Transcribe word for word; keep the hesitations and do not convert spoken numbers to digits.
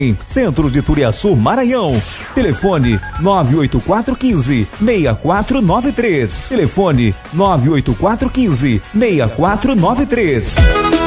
Centro de Turiaçu, Maranhão. Telefone nove oito quatro um cinco, seis quatro nove três. Telefone nove oito quatro um cinco, seis quatro nove três.